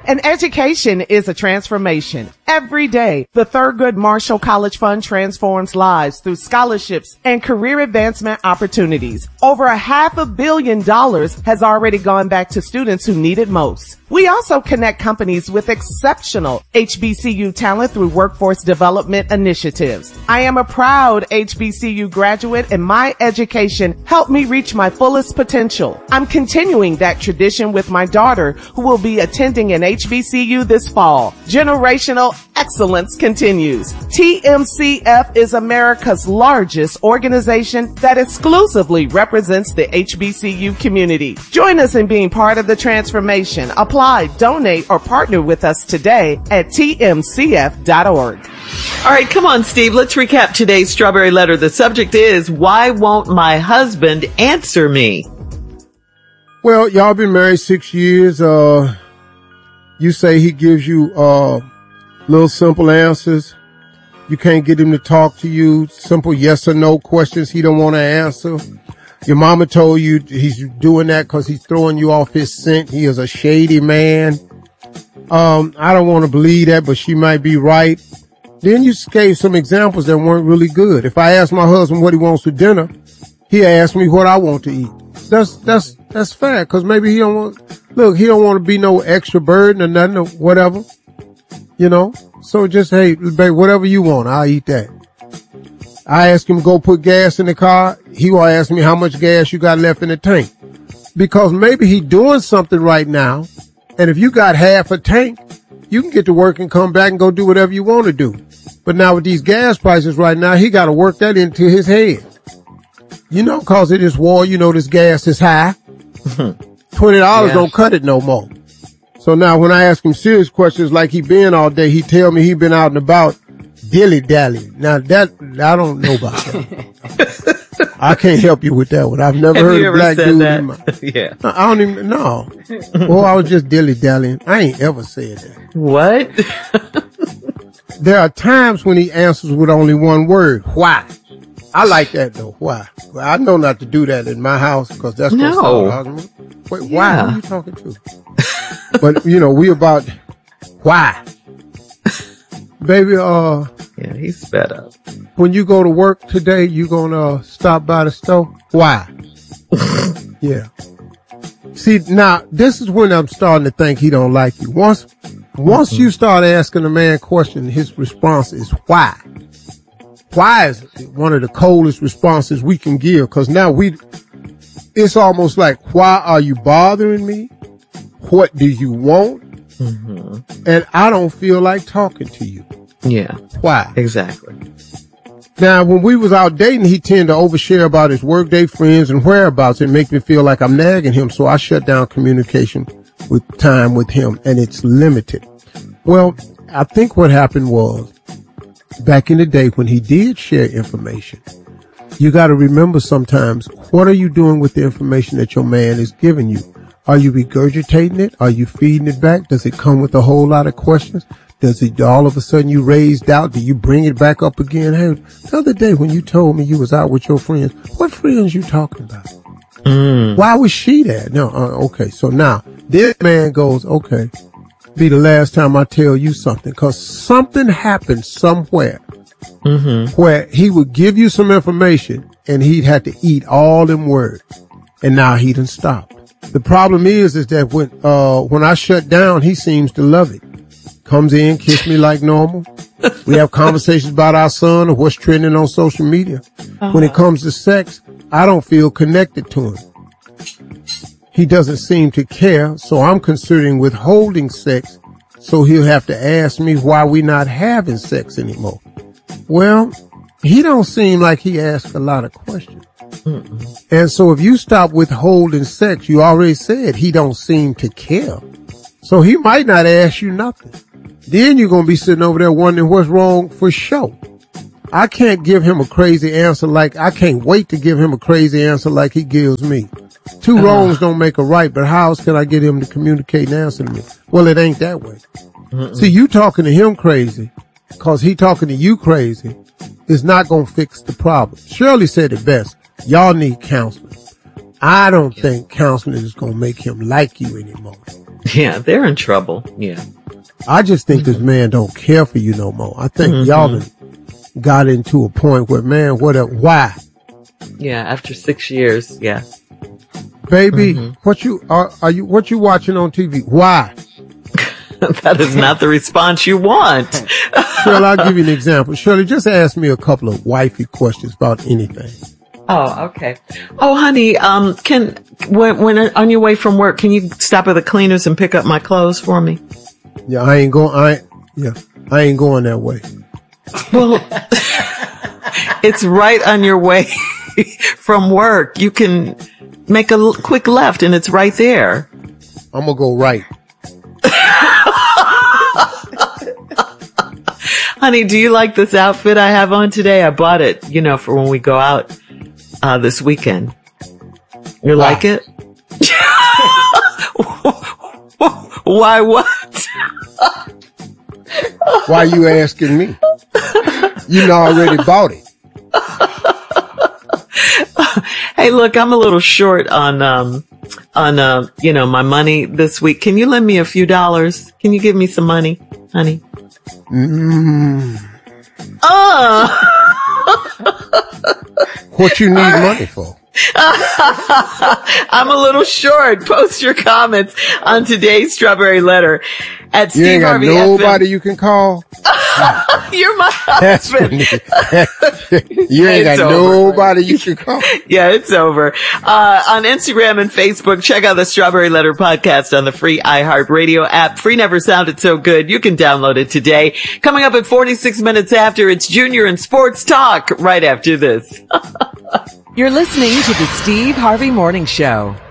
An education is a transformation. Every day, the Thurgood Marshall College Fund transforms lives through scholarships and career advancement opportunities. Over $500 million has already gone back to students who need it most. We also connect companies with exceptional HBCU talent through workforce development initiatives. I am a proud HBCU graduate, and my education helped me reach my fullest potential. I'm continuing that tradition with my daughter, who will be attending an HBCU this fall. Generational excellence continues. TMCF is America's largest organization that exclusively represents the HBCU community. Join us in being part of the transformation. Apply, donate, or partner with us today at tmcf.org. All right, come on, Steve. Let's recap today's Strawberry Letter. The subject is, why won't my husband answer me? Well, y'all been married 6 years. You say he gives you little simple answers. You can't get him to talk to you. Simple yes or no questions he don't want to answer. Your mama told you he's doing that because he's throwing you off his scent. He is a shady man. I don't want to believe that, but she might be right. Then you gave some examples that weren't really good. If I ask my husband what he wants for dinner, he asks me what I want to eat. That's fair, because maybe he don't want to be no extra burden or nothing or whatever, you know. So just, hey, babe, whatever you want, I'll eat that. I ask him to go put gas in the car. He will ask me how much gas you got left in the tank, because maybe he doing something right now. And if you got half a tank, you can get to work and come back and go do whatever you want to do. But now with these gas prices right now, he got to work that into his head. You know, cause of this war, you know, this gas is high. $20 don't cut it no more. So now when I ask him serious questions like he been all day, he tell me he been out and about dilly-dally. Now that, I don't know about that. I can't help you with that one. I've never heard a black dude. Yeah. I don't even know. Well, I was just dilly-dallying. I ain't ever said that. What? There are times when he answers with only one word. Why? I like that though. Why? Well, I know not to do that in my house because that's going to start argument. Wait, why? Who are you talking to? But you know, we about why? Baby, yeah, he's fed up. When you go to work today, you gonna stop by the store? Why? Yeah. See, now this is when I'm starting to think he don't like you. Once you start asking a man questions, his response is why. Why is one of the coldest responses we can give? Cause now it's almost like, why are you bothering me? What do you want? Mm-hmm. And I don't feel like talking to you. Yeah. Why? Exactly. Now, when we was out dating, he tended to overshare about his workday friends and whereabouts and make me feel like I'm nagging him. So I shut down communication with time with him, and it's limited. Well, I think what happened was, back in the day when he did share information, you got to remember sometimes, what are you doing with the information that your man is giving you? Are you regurgitating it? Are you feeding it back? Does it come with a whole lot of questions? Does it all of a sudden you raise doubt? Do you bring it back up again? Hey, the other day when you told me you was out with your friends, what friends you talking about? Why was she there? No, okay. So now this man goes, okay, be the last time I tell you something, cause something happened somewhere where he would give you some information and he'd have to eat all them words, and now he done stopped. The problem is that when I shut down, he seems to love it. Comes in, kiss me like normal. We have conversations about our son or what's trending on social media. When it comes to sex, I don't feel connected to him. He doesn't seem to care, so I'm considering withholding sex, so he'll have to ask me why we not having sex anymore. Well, he don't seem like he asks a lot of questions. And so if you stop withholding sex, you already said he don't seem to care. So he might not ask you nothing. Then you're going to be sitting over there wondering what's wrong for sure. I can't give him a crazy answer I can't wait to give him a crazy answer like he gives me. Two wrongs don't make a right, but how else can I get him to communicate and answer to me? Well, it ain't that way. See, you talking to him crazy because he talking to you crazy is not going to fix the problem. Shirley said it best. Y'all need counseling. I don't think counseling is going to make him like you anymore. Yeah, they're in trouble. Yeah. I just think this man don't care for you no more. I think y'all done got into a point where, man, why? Yeah, after 6 years. Yeah. Baby, what you watching on TV? Why? That is not the response you want. Shirley, I'll give you an example. Shirley, just ask me a couple of wifey questions about anything. Oh, okay. Oh, honey, when on your way from work, can you stop at the cleaners and pick up my clothes for me? Yeah, I ain't going that way. Well, it's right on your way from work. You can make a quick left and it's right there. I'm gonna go right. Honey, do you like this outfit I have on today? I bought it, for when we go out, this weekend. You like it? Why what? Why you asking me? You know I already bought it. Hey, look, I'm a little short on my money this week. Can you lend me a few dollars? Can you give me some money, honey? What you need money for? I'm a little short. Post your comments on today's Strawberry Letter at Steve You ain't got Harvey nobody FM. You can call? You're my husband. You ain't It's got over. nobody you can call? Yeah, it's over. On Instagram and Facebook, check out the Strawberry Letter podcast on the free iHeartRadio app. Free never sounded so good. You can download it today. Coming up at 46 minutes after, it's Junior and Sports Talk right after this. You're listening to the Steve Harvey Morning Show.